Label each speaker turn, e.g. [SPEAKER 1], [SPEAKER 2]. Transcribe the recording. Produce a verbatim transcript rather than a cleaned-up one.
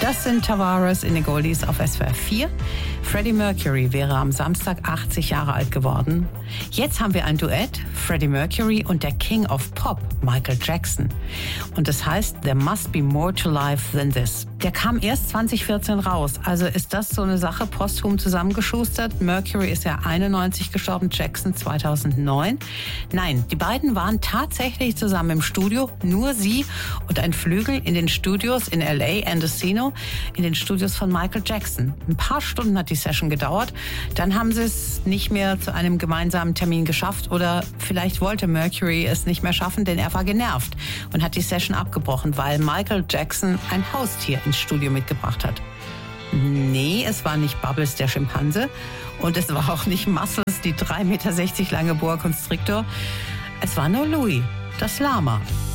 [SPEAKER 1] Das sind Tavares in den Goldies auf S W R vier. Freddie Mercury wäre am Samstag achtzig Jahre alt geworden. Jetzt haben wir ein Duett, Freddie Mercury und der King of Pop, Michael Jackson. Und das heißt, There Must Be More to Life Than This. Der kam erst zwanzig vierzehn raus. Also ist das so eine Sache, posthum zusammengeschustert? Mercury ist ja einundneunzig gestorben, Jackson zweitausendneun. Nein, die beiden waren tatsächlich zusammen im Studio, nur sie und ein Flügel in den Studios in L A, Endocino, in den Studios von Michael Jackson. Ein paar Stunden hat die Session gedauert. Dann haben sie es nicht mehr zu einem gemeinsamen Termin geschafft oder vielleicht wollte Mercury es nicht mehr schaffen, denn er war genervt und hat die Session abgebrochen, weil Michael Jackson ein Haustier ins Studio mitgebracht hat. Nee, es war nicht Bubbles, der Schimpanse, und es war auch nicht Muscles, die drei Meter sechzig lange Boa Constrictor. Es war nur Louis, das Lama.